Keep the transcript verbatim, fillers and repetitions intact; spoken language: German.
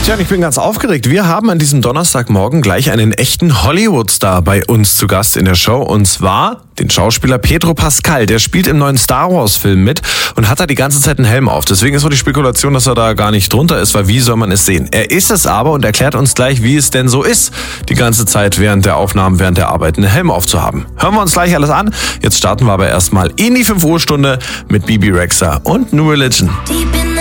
Tja, ich bin ganz aufgeregt. Wir haben an diesem Donnerstagmorgen gleich einen echten Hollywood-Star bei uns zu Gast in der Show. Und zwar den Schauspieler Pedro Pascal. Der spielt im neuen Star Wars-Film mit und hat da die ganze Zeit einen Helm auf. Deswegen ist so die Spekulation, dass er da gar nicht drunter ist, weil wie soll man es sehen? Er ist es aber und erklärt uns gleich, wie es denn so ist, die ganze Zeit während der Aufnahmen, während der Arbeit einen Helm aufzuhaben. Hören wir uns gleich alles an. Jetzt starten wir aber erstmal in die fünf Uhr Stunde mit Bibi Rexha und New Religion.